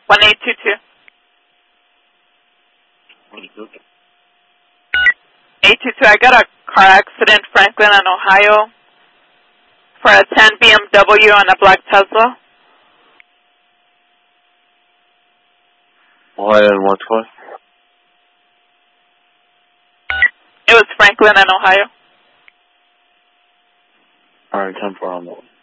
1822. 822, I got a car accident, Franklin and Ohio, for a 10 BMW and a black Tesla. Ohio and what squad? It was Franklin and Ohio. Alright, 10-4 on that one.